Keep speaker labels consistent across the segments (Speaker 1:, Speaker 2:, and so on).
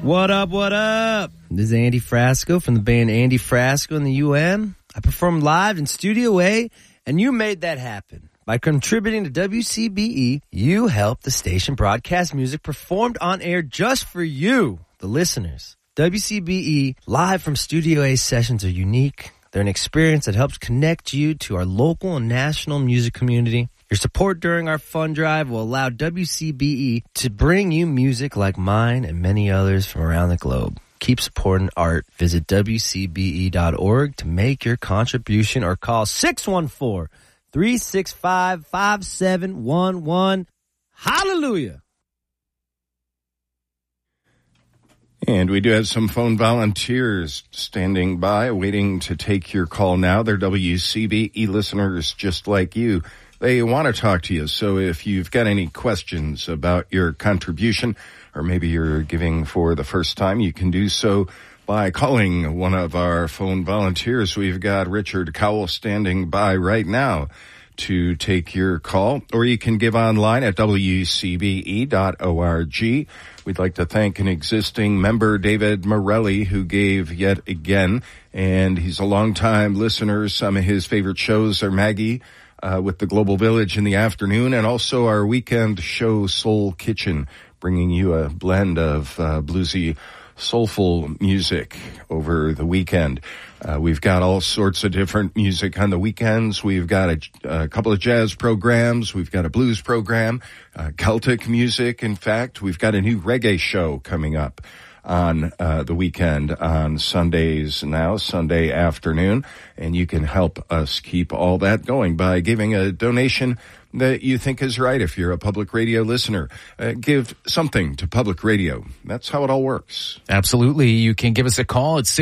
Speaker 1: What up, what up? This is Andy Frasco from the band Andy Frasco and the UN. I performed live in Studio A, and you made that happen. By contributing to WCBE, you helped the station broadcast music performed on air just for you, the listeners. WCBE live from Studio A sessions are unique. They're an experience that helps connect you to our local and national music community. Your support during our fund drive will allow WCBE to bring you music like mine and many others from around the globe. Keep supporting art. Visit WCBE.org to make your contribution or call 614-365-5711. Hallelujah.
Speaker 2: And we do have some phone volunteers standing by, waiting to take your call now. They're WCBE listeners just like you. They want to talk to you, so if you've got any questions about your contribution, or maybe you're giving for the first time, you can do so by calling one of our phone volunteers. We've got Richard Cowell standing by right now to take your call, or you can give online at WCBE.org. We'd like to thank an existing member, David Morelli, who gave yet again, and he's a longtime listener. Some of his favorite shows are Maggie, with the Global Village in the afternoon, and also our weekend show Soul Kitchen, bringing you a blend of bluesy, soulful music over the weekend. We've got all sorts of different music on the weekends. We've got a couple of jazz programs. We've got a blues program, Celtic music. In fact, we've got a new reggae show coming up on the weekend on Sundays now, Sunday afternoon. And you can help us keep all that going by giving a donation that you think is right. If you're a public radio listener, give something to public radio. That's how it all works.
Speaker 3: Absolutely. You can give us a call at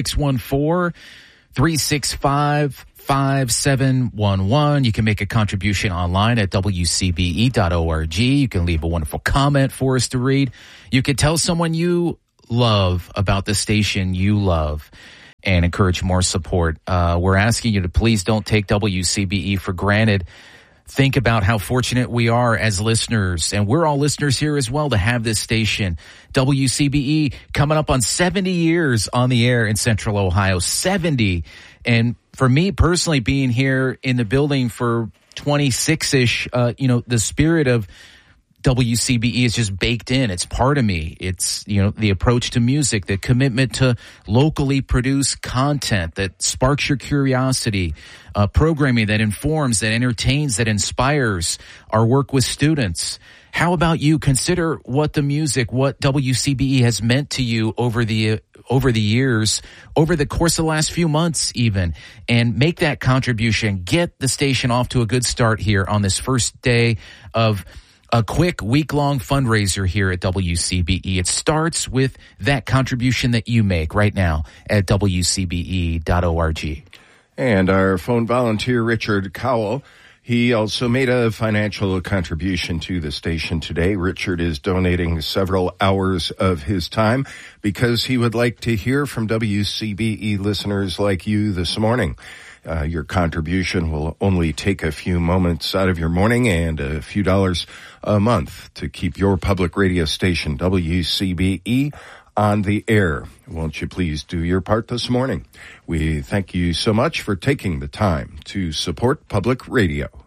Speaker 3: 614-365-5711. You can make a contribution online at WCBE.org. You can leave a wonderful comment for us to read. You can tell someone you love about the station you love and encourage more support. We're asking you to please don't take WCBE for granted. Think about how fortunate we are as listeners, and we're all listeners here as well, to have this station. WCBE coming up on 70 years on the air in Central Ohio, 70. And for me personally, being here in the building for 26-ish, the spirit of WCBE is just baked in. It's part of me. It's, the approach to music, the commitment to locally produced content that sparks your curiosity, programming that informs, that entertains, that inspires, our work with students. How about you? Consider what WCBE has meant to you over the years, over the course of the last few months even, and make that contribution. Get the station off to a good start here on this first day of a quick week-long fundraiser here at WCBE. It starts with that contribution that you make right now at WCBE.org.
Speaker 2: And our phone volunteer, Richard Cowell, he also made a financial contribution to the station today. Richard is donating several hours of his time because he would like to hear from WCBE listeners like you this morning. Your contribution will only take a few moments out of your morning and a few dollars a month to keep your public radio station, WCBE, on the air. Won't you please do your part this morning? We thank you so much for taking the time to support public radio.